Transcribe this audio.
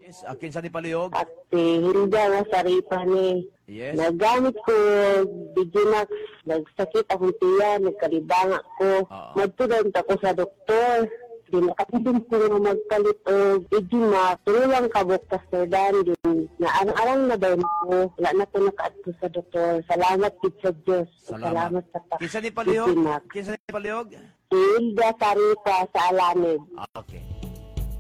Yes, akin sa ni palihog. At Hilda nga saripa ni. Yes. Nagamit ko Bigimax, nagsakit akong tiyan, nagkalibanga ko. Magtudant ako sa doktor. Di nakatidin ko nga magpalit o Bigimax. Tulang kabok kasterdan din. Naarang-arang na daw ko. Wala na ko nakaadto sa doktor. Salamat kid sa Diyos. Salamat sa Kinsa ni palihog? Kinsa ni palihog? Hilda saripa sa Alamid. Okay.